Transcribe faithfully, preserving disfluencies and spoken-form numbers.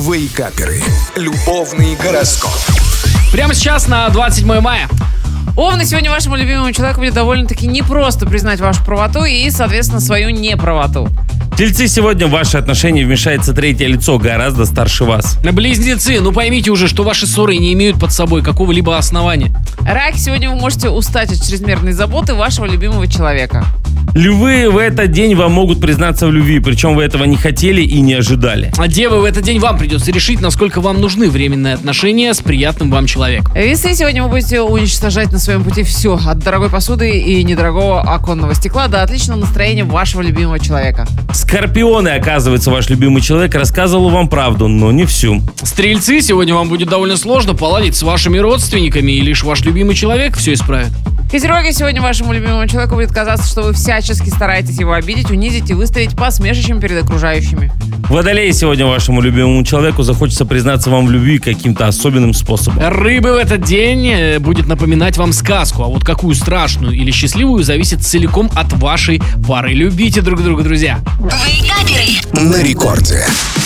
Вейкаперы. Любовный гороскоп. Прямо сейчас на двадцать седьмое мая. Овны, сегодня вашему любимому человеку будет довольно-таки непросто признать вашу правоту и, соответственно, свою неправоту. Тельцы, сегодня в ваши отношения вмешается третье лицо, гораздо старше вас. Близнецы, ну поймите уже, что ваши ссоры не имеют под собой какого-либо основания. Раки, сегодня вы можете устать от чрезмерной заботы вашего любимого человека. Львы, в этот день вам могут признаться в любви, причем вы этого не хотели и не ожидали. А девы, в этот день вам придется решить, насколько вам нужны временные отношения с приятным вам человеком. Весы, сегодня вы будете уничтожать на своем пути все, от дорогой посуды и недорогого оконного стекла до отличного настроения вашего любимого человека. Скорпионы, оказывается, ваш любимый человек рассказывал вам правду, но не всю. Стрельцы, сегодня вам будет довольно сложно поладить с вашими родственниками, и лишь ваш любимый человек все исправит. Козероги, сегодня вашему любимому человеку будет казаться, что вы всячески стараетесь его обидеть, унизить и выставить посмешищем перед окружающими. Водолеи, сегодня вашему любимому человеку захочется признаться вам в любви каким-то особенным способом. Рыбы, в этот день э, будет напоминать вам сказку, а вот какую страшную или счастливую зависит целиком от вашей пары. Любите друг друга, друзья. На рекорде.